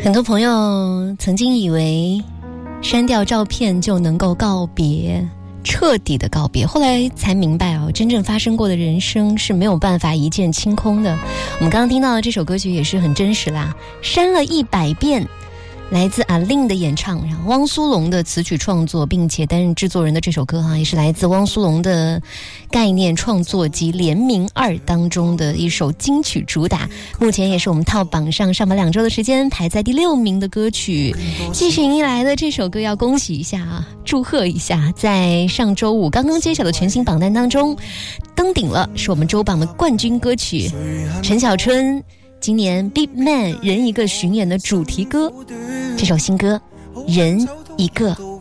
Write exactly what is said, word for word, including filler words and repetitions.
很多朋友曾经以为删掉照片就能够告别，彻底的告别，后来才明白哦，真正发生过的人生是没有办法一键清空的。我们刚刚听到的这首歌曲也是很真实啦，删了一百遍，来自阿令的演唱，然后汪苏泷的词曲创作，并且担任制作人的这首歌哈，也是来自汪苏泷的概念创作集《联名二》当中的一首金曲主打，目前也是我们套榜上上榜两周的时间排在第六名的歌曲。继续迎来的这首歌要恭喜一下啊，祝贺一下，在上周五刚刚揭晓的全新榜单当中登顶了，是我们周榜的冠军歌曲，陈小春今年 Big Man 人一个巡演的主题歌，这首新歌人一个。